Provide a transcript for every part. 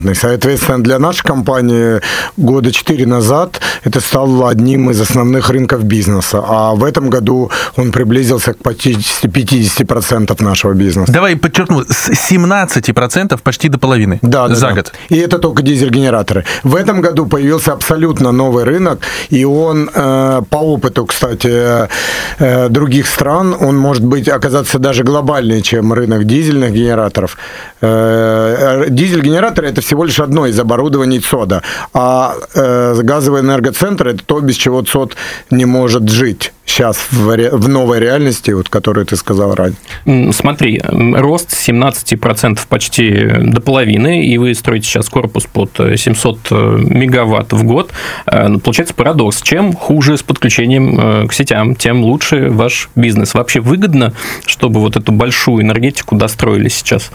Соответственно, для нашей компании года 4 назад это стало одним из основных рынков бизнеса, а в этом году он приблизился к почти 50% нашего бизнеса. Давай подчеркну, с 17% почти до половины за год. И это только дизель-генераторы. В этом году появился абсолютно новый рынок, и он по опыту, кстати, других стран, он может оказаться даже глобальнее, чем рынок дизельных генераторов. Дизель-генераторы – это всего лишь одно из оборудований ЦОДа, а газовый энергоцентр – это то, без чего ЦОД не может жить сейчас в новой реальности, вот, которую ты сказал ранее. Смотри, рост с 17% почти до половины, и вы строите сейчас корпус под 700 мегаватт в год. Получается парадокс. Чем хуже с подключением к сетям, тем лучше ваш бизнес. Вообще выгодно, чтобы вот эту большую энергетику достроили сейчас?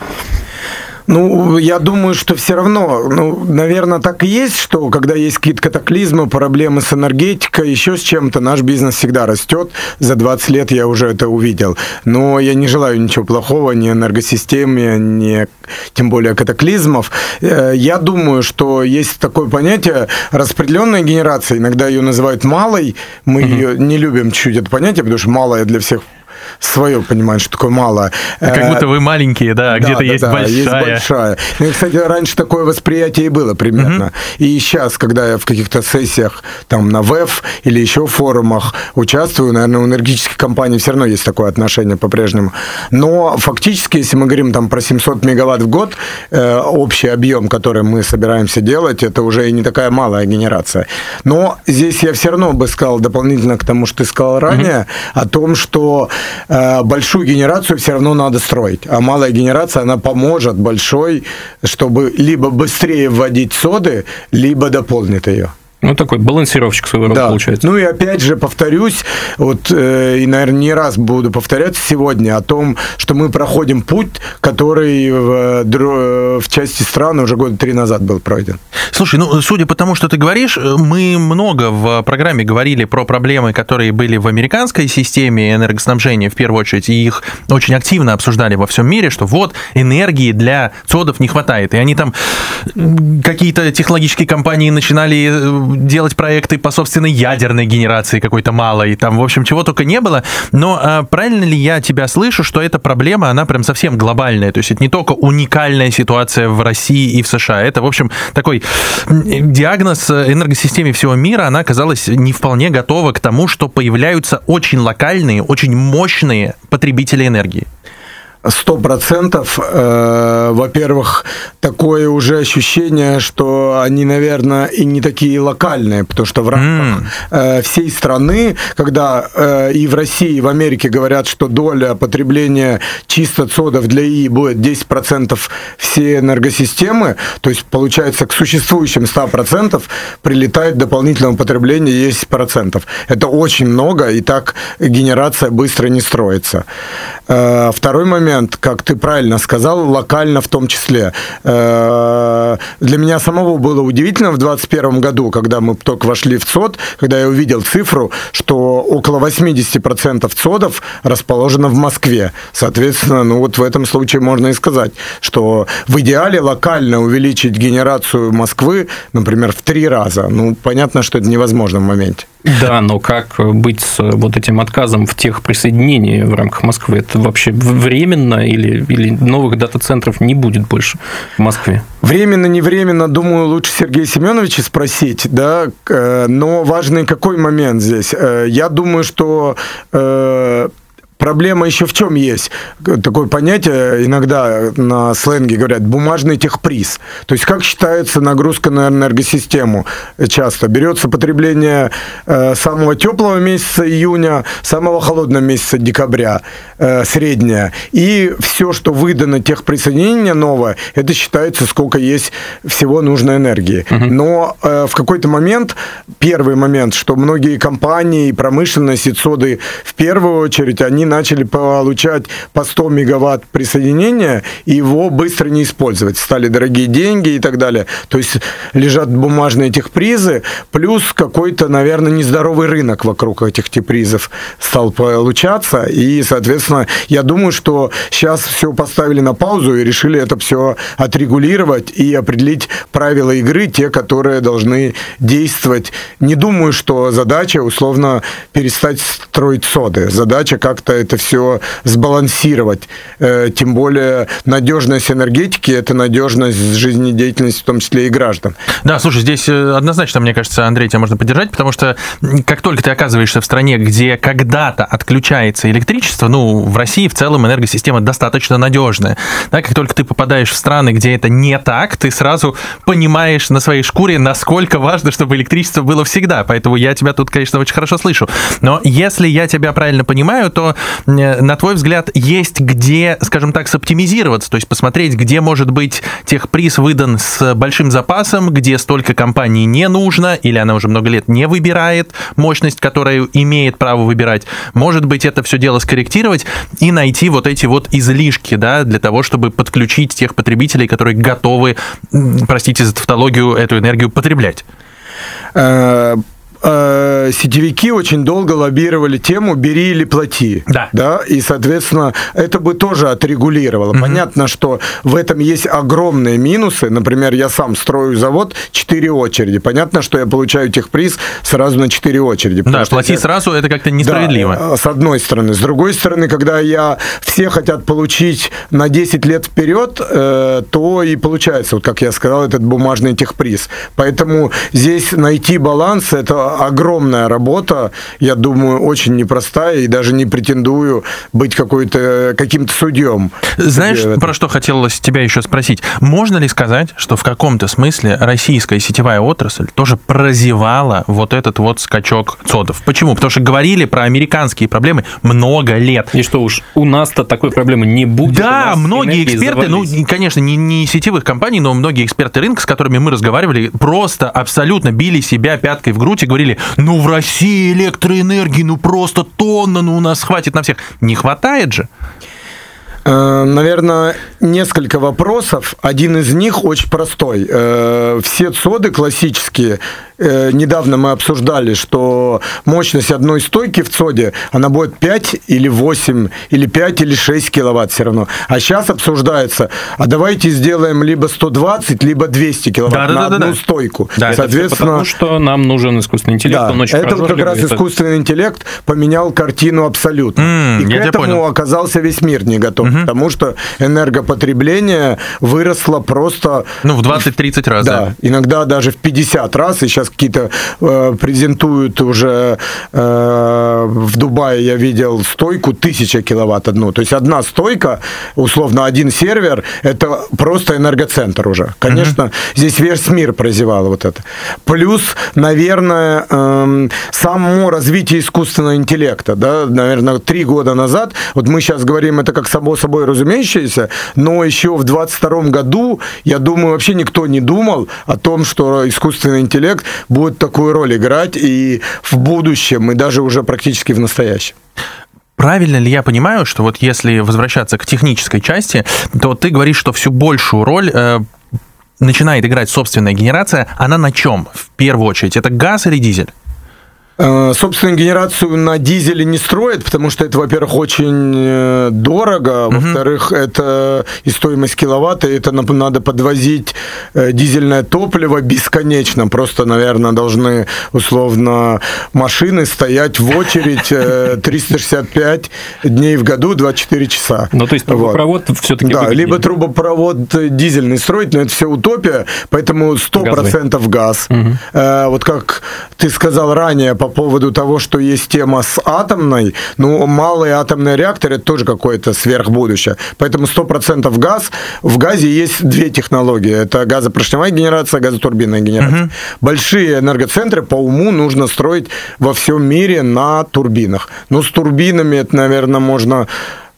Я думаю, что все равно, наверное, так и есть, что когда есть какие-то катаклизмы, проблемы с энергетикой, еще с чем-то, наш бизнес всегда растет. За 20 лет я уже это увидел. Но я не желаю ничего плохого ни энергосистеме, ни тем более катаклизмов. Я думаю, что есть такое понятие распределенная генерация. Иногда ее называют малой. Мы ее не любим чуть-чуть это понятие, потому что малая для всех свое понимание, что такое малое. Как будто вы маленькие, да, где-то есть большая. Есть большая. И, кстати, раньше такое восприятие и было примерно. И сейчас, когда я в каких-то сессиях там на ВЭФ или еще форумах участвую, наверное, у энергетических компаний все равно есть такое отношение по-прежнему. Но фактически, если мы говорим там про 700 мегаватт в год, общий объем, который мы собираемся делать, это уже и не такая малая генерация. Но здесь я все равно бы сказал дополнительно к тому, что ты сказал ранее, о том, что большую генерацию все равно надо строить, а малая генерация, она поможет большой, чтобы либо быстрее вводить СОДы, либо дополнит ее. Такой балансировщик своего рода получается. И опять же повторюсь, и, наверное, не раз буду повторяться сегодня о том, что мы проходим путь, который в части стран уже года 3 назад был пройден. Слушай, судя по тому, что ты говоришь, мы много в программе говорили про проблемы, которые были в американской системе энергоснабжения, в первую очередь, и их очень активно обсуждали во всем мире, что вот энергии для ЦОДов не хватает, и они там, какие-то технологические компании начинали делать проекты по собственной ядерной генерации какой-то малой, там, в общем, чего только не было, но правильно ли я тебя слышу, что эта проблема, она прям совсем глобальная, то есть это не только уникальная ситуация в России и в США, это, в общем, такой диагноз энергосистеме всего мира, она оказалась не вполне готова к тому, что появляются очень локальные, очень мощные потребители энергии. 100%. Во-первых, такое уже ощущение, что они, наверное, и не такие локальные, потому что в рамках всей страны, когда и в России, и в Америке говорят, что доля потребления чисто ЦОДов для ИИ будет 10% всей энергосистемы, то есть, получается, к существующим 100% прилетает дополнительного потребления 10%. Это очень много, и так генерация быстро не строится. Второй момент, как ты правильно сказал, локально в том числе. Для меня самого было удивительно в 2021 году, когда мы только вошли в ЦОД, когда я увидел цифру, что около 80% ЦОДов расположено в Москве. Соответственно, в этом случае можно и сказать, что в идеале локально увеличить генерацию Москвы, например, в 3 раза. Понятно, что это невозможно в моменте. Да, но как быть с вот этим отказом в техприсоединении в рамках Москвы? Это вообще временно или новых дата-центров не будет больше в Москве? Временно, не временно, думаю, лучше Сергея Семеновича спросить, да, но важный какой момент здесь? Я думаю, что проблема еще в чем есть? Такое понятие, иногда на сленге говорят, бумажный техприз. То есть, как считается нагрузка на энергосистему? Часто берется потребление самого теплого месяца июня, самого холодного месяца декабря, среднее. И все, что выдано техприсоединение новое, это считается, сколько есть всего нужной энергии. Но в какой-то момент, первый момент, что многие компании, промышленность и ЦОДы, в первую очередь, они начали получать по 100 мегаватт присоединения, и его быстро не использовать. Стали дорогие деньги и так далее. То есть лежат бумажные техпризы, плюс какой-то, наверное, нездоровый рынок вокруг этих техпризов стал получаться, и, соответственно, я думаю, что сейчас все поставили на паузу и решили это все отрегулировать и определить правила игры, те, которые должны действовать. Не думаю, что задача, условно, перестать строить соды. Задача как-то это все сбалансировать. Тем более надежность энергетики – это надежность жизнедеятельности, в том числе и граждан. Да, слушай, здесь однозначно, мне кажется, Андрей, тебя можно поддержать, потому что как только ты оказываешься в стране, где когда-то отключается электричество, ну, в России в целом энергосистема достаточно надежная. Да, как только ты попадаешь в страны, где это не так, ты сразу понимаешь на своей шкуре, насколько важно, чтобы электричество было всегда. Поэтому я тебя тут, конечно, очень хорошо слышу. Но если я тебя правильно понимаю, то, на твой взгляд, есть где, скажем так, соптимизироваться, то есть посмотреть, где может быть техприз выдан с большим запасом, где столько компаний не нужно, или она уже много лет не выбирает мощность, которую имеет право выбирать. Может быть, это все дело скорректировать и найти вот эти вот излишки, да, для того, чтобы подключить тех потребителей, которые готовы, простите за тавтологию, эту энергию потреблять. Сетевики очень долго лоббировали тему «бери или плати». Да? И, соответственно, это бы тоже отрегулировало. Понятно, что в этом есть огромные минусы. Например, я сам строю завод 4 очереди. Понятно, что я получаю техприз сразу на 4 очереди. Да, плати сразу, это как-то несправедливо. Да, с одной стороны. С другой стороны, когда все хотят получить на 10 лет вперед, то и получается, вот как я сказал, этот бумажный техприз. Поэтому здесь найти баланс – это огромная работа, я думаю, очень непростая, и даже не претендую быть каким-то судьем. Знаешь, про что хотелось тебя еще спросить? Можно ли сказать, что в каком-то смысле российская сетевая отрасль тоже прозевала вот этот вот скачок цодов? Почему? Потому что говорили про американские проблемы много лет. И что уж, у нас-то такой проблемы не будет. Да, многие эксперты, конечно, не сетевых компаний, но многие эксперты рынка, с которыми мы разговаривали, просто абсолютно били себя пяткой в грудь и говорили: ну в России электроэнергии, ну просто тонна, ну у нас хватит на всех. Не хватает же. Наверное, несколько вопросов. Один из них очень простой. Все ЦОДы классические, недавно мы обсуждали, что мощность одной стойки в ЦОДе, она будет 5 или 8, или 5 или 6 киловатт все равно. А сейчас обсуждается, а давайте сделаем либо 120, либо 200 киловатт на одну стойку. Да, соответственно, потому что нам нужен искусственный интеллект. Да, он очень это вот как раз искусственный интеллект поменял картину абсолютно. И к этому оказался весь мир не готов. Потому что энергопотребление выросло просто... Ну, в 20-30 раз. Да, иногда даже в 50 раз. И сейчас какие-то презентуют уже в Дубае, я видел стойку 1000 киловатт одну. То есть одна стойка, условно, один сервер, это просто энергоцентр уже. Конечно, здесь весь мир прозевал вот это. Плюс, наверное, само развитие искусственного интеллекта. Да, наверное, 3 года назад, вот мы сейчас говорим, это как само собой разумеющееся, но еще в 2022 году, я думаю, вообще никто не думал о том, что искусственный интеллект будет такую роль играть и в будущем, и даже уже практически в настоящем. Правильно ли я понимаю, что вот если возвращаться к технической части, то ты говоришь, что всю большую роль начинает играть собственная генерация, она на чем в первую очередь? Это газ или дизель? Собственную генерацию на дизеле не строят, потому что это, во-первых, очень дорого, во-вторых, это и стоимость киловатта, это надо подвозить дизельное топливо бесконечно, просто, наверное, должны условно машины стоять в очередь 365 дней в году, 24 часа. Ну, то есть трубопровод все-таки да, либо трубопровод дизельный строить, но это все утопия, поэтому 100% газ. Вот как ты сказал ранее по поводу того, что есть тема с атомной, ну, малый атомный реактор – это тоже какое-то сверхбудущее. Поэтому 100% газ. В газе есть 2 технологии. Это газопоршневая генерация, газотурбинная генерация. Большие энергоцентры по уму нужно строить во всем мире на турбинах. Ну, с турбинами это, наверное, можно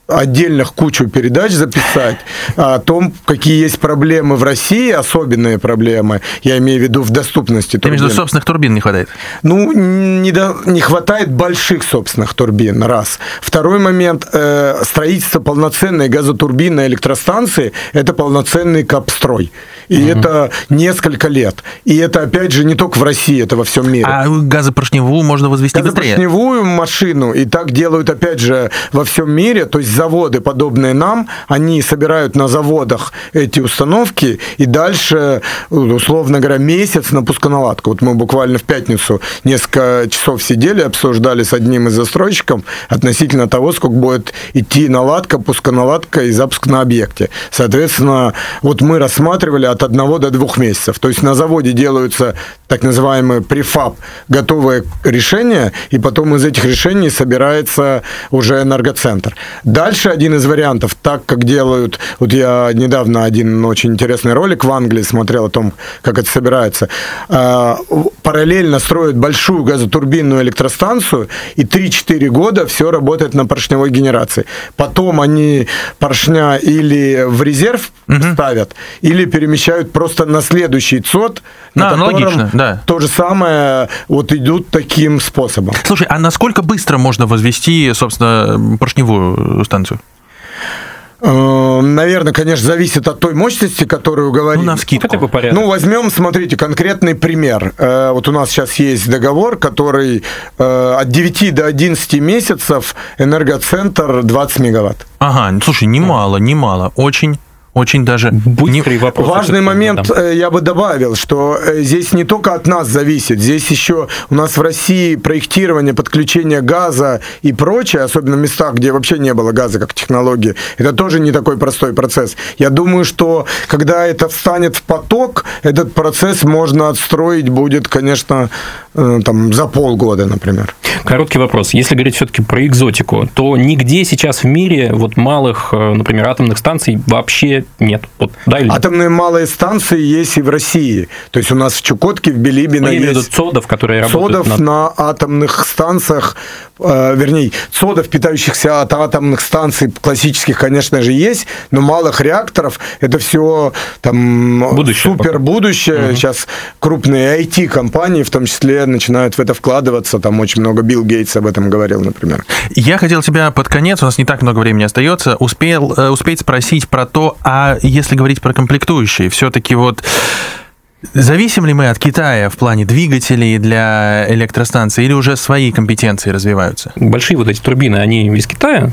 отдельных кучу передач записать о том, какие есть проблемы в России, особенные проблемы, я имею в виду в доступности турбин. Между собственных турбин не хватает? Ну, не хватает больших собственных турбин, раз. Второй момент, строительство полноценной газотурбинной электростанции – это полноценный капстрой. И это несколько лет. И это, опять же, не только в России, это во всем мире. А газопоршневую можно возвести быстрее? Газопоршневую машину, и так делают, опять же, во всем мире, то есть заводы, подобные нам, они собирают на заводах эти установки, и дальше, условно говоря, месяц на пусконаладку. Вот мы буквально в пятницу несколько часов сидели, обсуждали с одним из застройщиков относительно того, сколько будет идти наладка, пусконаладка и запуск на объекте. Соответственно, вот мы рассматривали от 1 до 2 месяцев. То есть на заводе делаются так называемые префаб, готовые решения, и потом из этих решений собирается уже энергоцентр. Дальше один из вариантов, так как делают, вот я недавно один очень интересный ролик в Англии смотрел о том, как это собирается, параллельно строят большую газотурбинную электростанцию, и 3-4 года все работает на поршневой генерации. Потом они поршня или в резерв ставят, или перемещают просто на следующий ЦОД, на котором то же самое вот идут таким способом. Слушай, а насколько быстро можно возвести, собственно, поршневую станцию? Наверное, конечно, зависит от той мощности, которую говорим. Ну, навскидку. Хотя бы порядок. Ну, возьмем, смотрите, конкретный пример. Вот у нас сейчас есть договор, который от 9 до 11 месяцев энергоцентр 20 мегаватт. Ага, слушай, немало, очень даже... Важный момент я бы добавил, что здесь не только от нас зависит, здесь еще у нас в России проектирование, подключение газа и прочее, особенно в местах, где вообще не было газа как технологии, это тоже не такой простой процесс. Я думаю, что когда это встанет в поток, этот процесс можно отстроить будет, конечно, там, за полгода, например. Короткий вопрос. Если говорить все-таки про экзотику, то нигде сейчас в мире вот малых, например, атомных станций вообще нет. Вот, да, или... Атомные малые станции есть и в России. То есть у нас в Чукотке, в Билибино есть... ЦОДов, которые работают... ЦОДов на атомных станциях, вернее, ЦОДов, питающихся от атомных станций классических, конечно же, есть, но малых реакторов это все там супер будущее. Сейчас крупные IT-компании, в том числе, начинают в это вкладываться. Там очень много Билл Гейтс об этом говорил, например. Я хотел тебя под конец, у нас не так много времени остается, успеть спросить про то, а если говорить про комплектующие, все-таки вот зависим ли мы от Китая в плане двигателей для электростанций или уже свои компетенции развиваются? Большие вот эти турбины, они из Китая?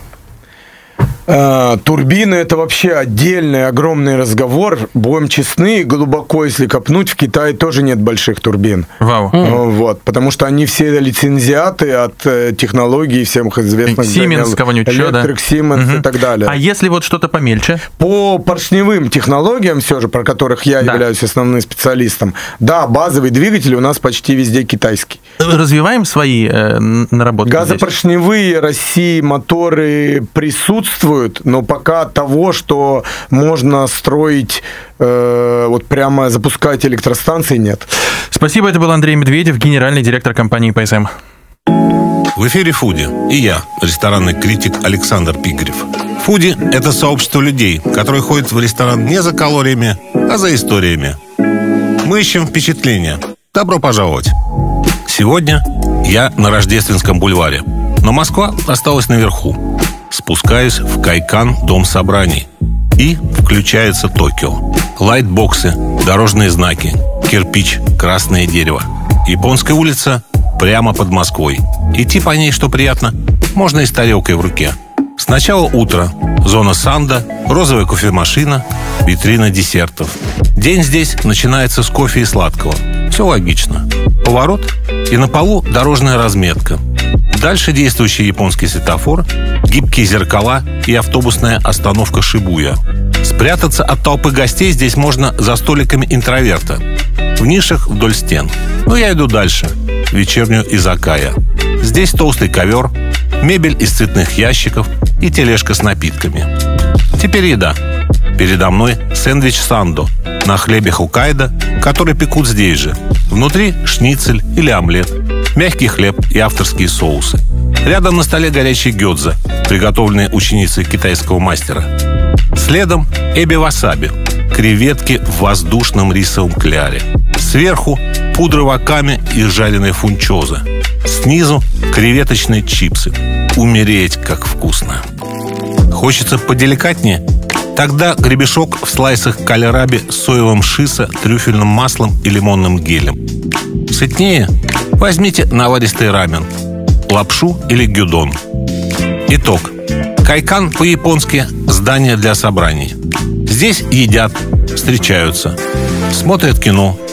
Турбины – это вообще отдельный огромный разговор. Будем честны, глубоко, если копнуть, в Китае тоже нет больших турбин. Вау. Вот, потому что они все лицензиаты от технологий всех известных. Siemens, кого-нибудь еще, да? Electric, Siemens и так далее. А если вот что-то помельче? По поршневым технологиям, все же, про которых я являюсь основным специалистом, да, базовый двигатель у нас почти везде китайский. Развиваем свои наработки? Газопоршневые России моторы присутствуют, но пока того, что можно строить, вот прямо запускать электростанции, нет. Спасибо, это был Андрей Медведев, генеральный директор компании ПСМ. В эфире «Фуди» и я, ресторанный критик Александр Пигарев. «Фуди» — это сообщество людей, которые ходят в ресторан не за калориями, а за историями. Мы ищем впечатления. Добро пожаловать! Сегодня я на Рождественском бульваре, но Москва осталась наверху. Спускаюсь в Кайкан, дом собраний. И включается Токио. Лайтбоксы, дорожные знаки, кирпич, красное дерево. Японская улица прямо под Москвой. Идти по ней, что приятно, можно и с тарелкой в руке. Сначала утро, зона санда, розовая кофемашина, витрина десертов. День здесь начинается с кофе и сладкого. Все логично. Поворот, и на полу дорожная разметка. Дальше действующий японский светофор, гибкие зеркала и автобусная остановка Шибуя. Спрятаться от толпы гостей здесь можно за столиками интроверта, в нишах вдоль стен. Но я иду дальше, в вечернюю изакая. Здесь толстый ковер, мебель из цветных ящиков и тележка с напитками. Теперь еда. Передо мной сэндвич сандо на хлебе Хоккайдо, который пекут здесь же. Внутри шницель или омлет, мягкий хлеб и авторские соусы. Рядом на столе горячий гёдза, приготовленные ученицей китайского мастера. Следом эби-васаби – креветки в воздушном рисовом кляре. Сверху пудра ваками и жареная фунчоза. Снизу креветочные чипсы. Умереть, как вкусно. Хочется поделикатнее? Тогда гребешок в слайсах кальраби с соевым шисо, трюфельным маслом и лимонным гелем. Сытнее? Возьмите наваристый рамен, лапшу или гюдон. Итог. Кайкан по-японски – здание для собраний. Здесь едят, встречаются, смотрят кино,